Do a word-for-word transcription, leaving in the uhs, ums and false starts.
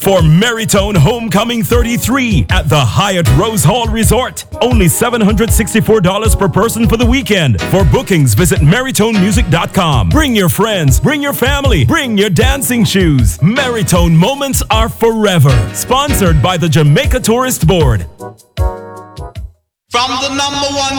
For Maritone Homecoming thirty-three at the Hyatt Rose Hall Resort. Only seven hundred sixty-four dollars per person for the weekend. For bookings, visit maritone music dot com. Bring your friends, bring your family, bring your dancing shoes. Maritone moments are forever. Sponsored by the Jamaica Tourist Board. From the number one